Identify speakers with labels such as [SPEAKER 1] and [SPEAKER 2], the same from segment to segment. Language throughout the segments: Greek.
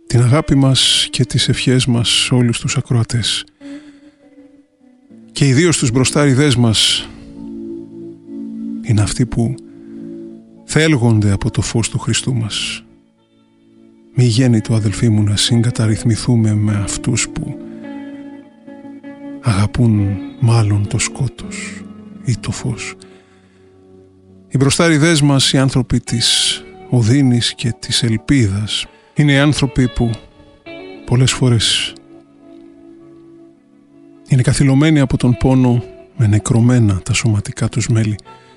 [SPEAKER 1] την αγάπη μας και τις ευχές μας σε όλους τους ακροατές και ιδίως τους μπροστάριδές μας είναι αυτοί που θέλγονται από το φως του Χριστού μας. Μη γέννητο, αδελφοί μου, να συγκαταρρυθμηθούμε με αυτούς που αγαπούν μάλλον το σκότος ή το φως. Οι μπροστάριδές μας, οι άνθρωποι της οδύνης και της ελπίδας, είναι οι άνθρωποι που πολλές φορές είναι καθυλωμένοι από τον πόνο με νεκρωμένα τα σωματικά τους μέλη,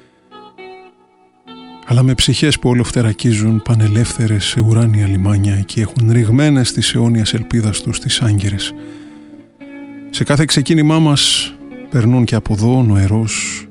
[SPEAKER 1] αλλά με ψυχές που ολοφτερακίζουν πανελεύθερες σε ουράνια λιμάνια και έχουν ρηγμένες της αιώνιας ελπίδας τους τις άγκυρες. Σε κάθε ξεκίνημά μας περνούν και από εδώ νοερός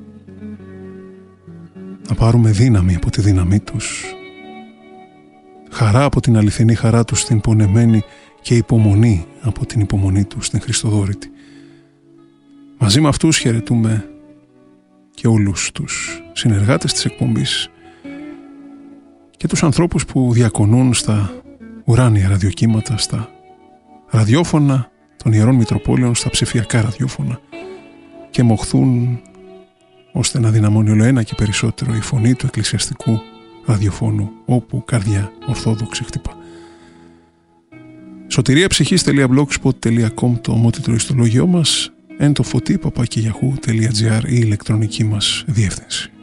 [SPEAKER 1] να πάρουμε δύναμη από τη δύναμή τους, χαρά από την αληθινή χαρά τους στην πονεμένη και υπομονή από την υπομονή τους στην Χριστοδόρητη. Μαζί με αυτούς χαιρετούμε και όλους τους συνεργάτες της εκπομπής και τους ανθρώπους που διακονούν στα ουράνια ραδιοκύματα, στα ραδιόφωνα των Ιερών Μητροπόλεων, στα ψηφιακά ραδιόφωνα και μοχθούν ώστε να δυναμώνει όλο ένα και περισσότερο η φωνή του εκκλησιαστικού ραδιοφώνου όπου καρδιά ορθόδοξη χτυπά. sotiriaψυχής.blogspot.com το ομότιτλο ιστολόγιό μας, εν το φωτί @yahoo.gr η ηλεκτρονική μας διεύθυνση.